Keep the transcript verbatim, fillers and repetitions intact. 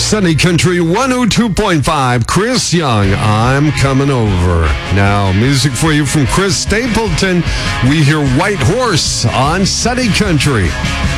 Sunny Country one oh two point five, Chris Young, I'm Coming Over. Now, music for you from Chris Stapleton. We hear White Horse on Sunny Country.